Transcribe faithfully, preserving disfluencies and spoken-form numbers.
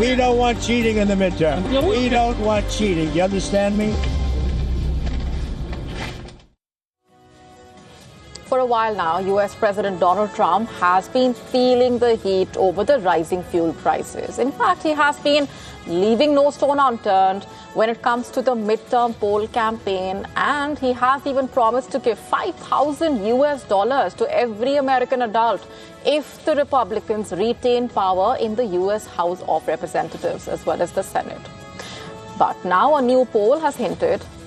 We don't want cheating in the midterm. We don't want cheating. Do you understand me? For a while now, U S President Donald Trump has been feeling the heat over the rising fuel prices. In fact, he has been leaving no stone unturned when it comes to the midterm poll campaign, and he has even promised to give five thousand U S dollars to every American adult if the Republicans retain power in the U S House of Representatives as well as the Senate. But now a new poll has hinted